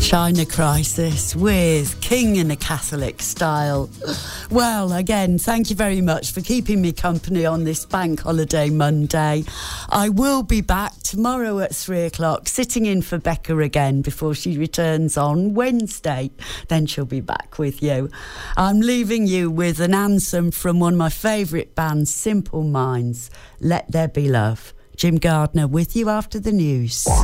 China Crisis with King in a Catholic Style. Well, again, thank you very much for keeping me company on this bank holiday Monday. I will be back tomorrow at 3 o'clock, sitting in for Becca again before she returns on Wednesday. Then she'll be back with you. I'm leaving you with an anthem from one of my favourite bands, Simple Minds, Let There Be Love. Jim Gardner with you after the news.